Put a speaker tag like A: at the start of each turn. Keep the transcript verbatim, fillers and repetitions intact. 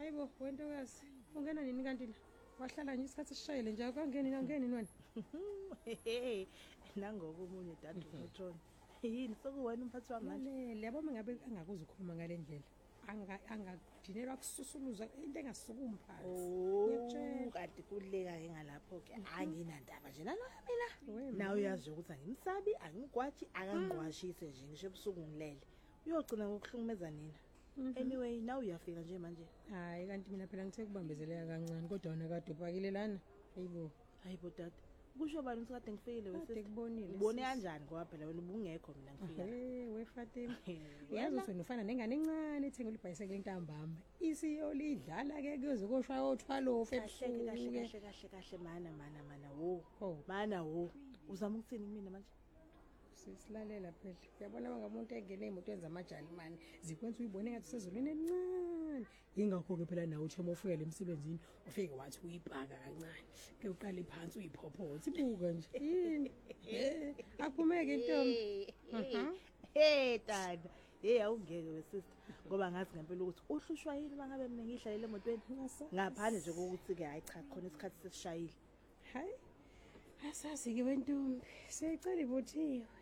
A: Hayibo wentokazi ungena nini kanti la wahlala nje isikhathi sishayile nje akangeni angeni wena
B: nangoku umunye dad uMtron yini sokuwena umphathi wami manje
A: le yabo ngabe angakuza ukukhuluma ngale ndlela anga angajinelwa kususuluza into engasukumi phansi
B: ngiyakutshela kanti kuleka ke ngalapho ke anginandaba nje nalo mina nawe uyazi ukuthi angimsabi angigwathi akangqwashise nje ngisho ebusuku ngilele uyogcina ngokuhlungumeza nina. Anyway now uyafika nje manje.
A: Hayi kanti mina phela ngithe kubambezeleka kancane kodwa wona kade upakile lana. Hayibo.
B: Hayibo dad. Kusho bani usikade ngifikile wese
A: sekubonile.
B: Ubone kanjani ngoba phela wena ubungekho mina ngifika.
A: Eh we Fatima. Uyazi ukuthi ufana nengane encane ethengula ibhayisekile entambama. Isiyolidlala ke kuze koshaya othwalofu
B: ebusuku. Kahle kahle kahle kahle mana mana mana wo. Mana wo. Uzama ukuthini mina manje?
A: Sisilalela phela uyabona ngamuntu engene emoto enza amajalimani zikwenza uyibone ngathi sezulwini encane ingakho ke phela nawe uthoma ufika emsebenzini ufike wathi uyibhaka kancane ke uqale phansi uyiphophothi ibuka nje yini eh aphumeke intombi
B: mhm hey dad hey awungeke wesister ngoba ngathi ngempela ukuthi uhlushwa yini mangabe mina ngihlalele emotweni ngaphandle nje kokuthi ke hayi cha khona isikhathi sesishayile
A: hayi asazi ke wentombi siyacela ibothiwe